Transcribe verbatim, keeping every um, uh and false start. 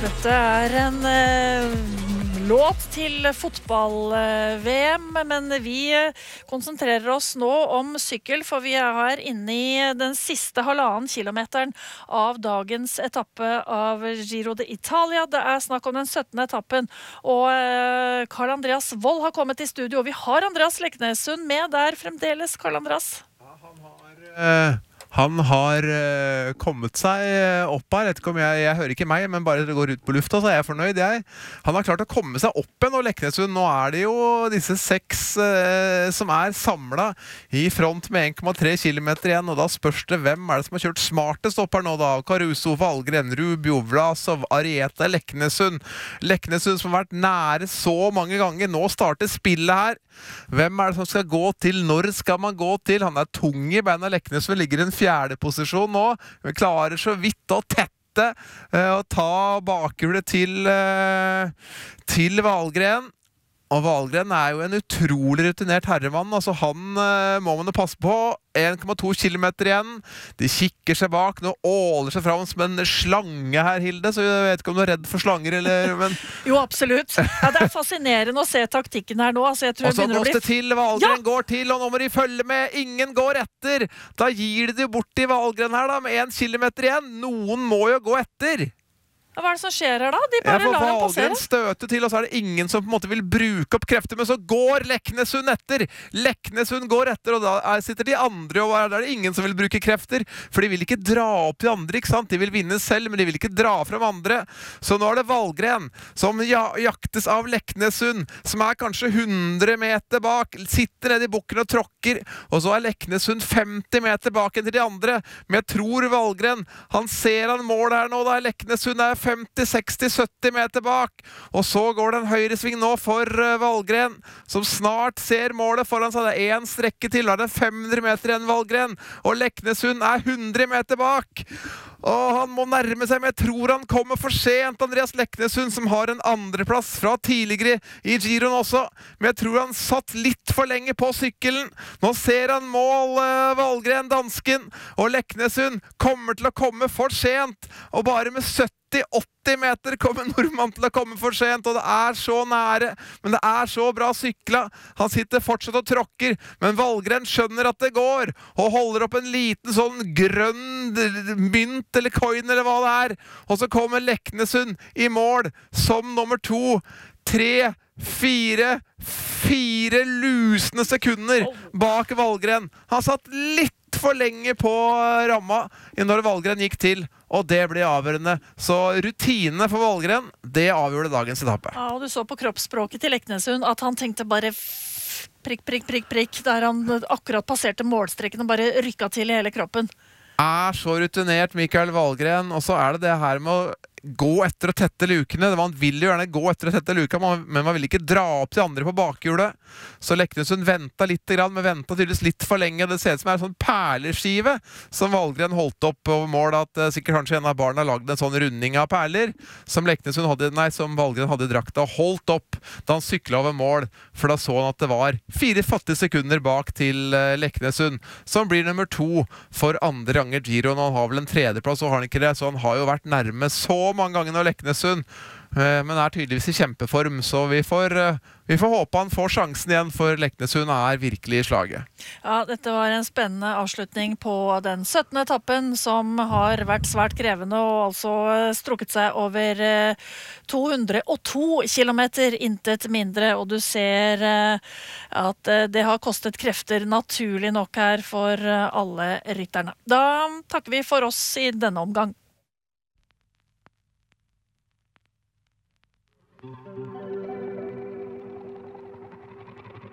Dette er en eh, låt til fotball-V M, men vi konsentrerer oss nå om sykkel, for vi er inne i den siste halvannen kilometeren av dagens etappe av Giro d'Italia. Det er snakk om den syttende etappen, og eh, Karl Andreas Wold har kommet i studio, og vi har Andreas Leknessund med der fremdeles. Karl Andreas? Ja, han har... Uh... Han har uh, kommet seg opp her. Jeg, jeg, jeg hører ikke meg, men bare det går ut på lufta, så er jeg fornøyd. Jeg. Han har klart å komme seg opp igjen, og Leknessund, nå er det jo disse seks uh, som er samlet i front med en komma tre kilometer igjen, og da spørs det hvem er det som har kjørt smartest opp her nå da? Caruso, Valgren, Rubio, Vlasov, Arieta, Leknessund. Leknessund som har vært nære så mange ganger. Nå starter spillet her. Hvem er det som skal gå til? Når skal man gå til? Han er tung i beina. Leknessund ligger i en fjerde posisjon nå. Vi klarer så vidt å tette uh, og ta bakhjulet til, uh, til Valgren. Og Valgren er jo en utrolig rutinert herremann. Altså han uh, må man jo passe på. en komma to kilometer igjen. De kikker seg bak. Nå åler seg fram som en slange her, Hilde. Så jeg vet ikke om du er redd for slanger, eller... Men... Jo, absolutt. Ja, det er fascinerende å se taktikken her nå. Altså, jeg tror og så begynner å bli... det til. Valgren ja! går til, og nå må de følge med. Ingen går etter. Da gir de det bort til Valgren her da, med en kilometer igjen. Noen må jo gå etter. Hva er det som skjer her da? De bare ja, lar dem passere. Valgren støter til, og så er det ingen som på en måte vil bruke opp krefter, men så går Leknessund etter. Leknessund går etter, og da er, sitter de andre, og der er det ingen som vil bruke krefter, for de vil ikke dra opp de andre, ikke sant? De vil vinne selv, men de vil ikke dra frem andre. Så nå er det Valgren som ja, jaktes av Leknessund, som er kanskje hundre meter bak, sitter nede i bukken og tråkker, og så er Leknessund femti meter bak til de andre, men jeg tror Valgren, han ser han mål her nå, da er Leknessund er femti, seksti, sytti meter bak, og så går det en høyresving nå for uh, Valgren, som snart ser målet foran seg. Det er en strekke til, da er det fem hundre meter igjen Valgren, og Leknessund er hundre meter bak, og han må nærme seg, men jeg tror han kommer for sent, Andreas Leknessund, som har en andreplass fra tidligere i Giroen også, men jeg tror han satt litt for lenge på sykkelen. Nå ser han mål, uh, Valgren, dansken, og Leknessund kommer til å komme for sent, og bare med sytti åtti meter kommer nordmann til å komme for sent, og det er så nære, men det er så bra sykla. Han sitter fortsatt og tråkker, men Valgren skjønner at det går, og holder opp en liten sånn grønn mynt eller coin eller hva det er, og så kommer Leknessund i mål som nummer to. Tre, fire, fire lusende sekunder bak Valgren. Han satt litt for lenge på ramma når Valgren gikk til, og det ble avgjørende. Så rutinene for Valgren, det avgjorde dagens etappe. Ja, og du så på kroppsspråket til Leknessund at han tenkte bare prikk, prikk, prikk, prikk, der han akkurat passerte målstreken og bare rykka til i hele kroppen. Er så rutinert, Mikael Valgren, og så er det det her med å gå etter å tette lukene. Man vil jo gjerne gå etter å tette luka, men man vil ikke dra opp de andre på bakhjulet. Så Leknessund ventet litt, men ventet tydeligvis litt for lenge. Det ser ut som er en sånn perleskive som Valgren holdt opp over mål, at uh, sikkert kanskje en av barna lagde en sånn runding av perler som Leknessund hadde, nei, som Valgren hadde i drakta, holdt opp da han syklet over mål, for da så han at det var fire fattige sekunder bak til uh, Leknessund, som blir nummer to for andre ganger Giro. Han har vel en tredjeplass, og har han ikke det, så han har jo vært nærme så mange ganger nå Leknessund, men er tydeligvis i kjempeform, så vi får, vi får håpe han får sjansen igjen, for Leknessund er virkelig i slaget. Ja, dette var en spennende avslutning på den syttende etappen, som har vært svært krevende og altså strukket seg over to hundre og to kilometer, intet mindre, og du ser at det har kostet krefter naturlig nok her for alle rytterne. Da takker vi for oss i denne omgang.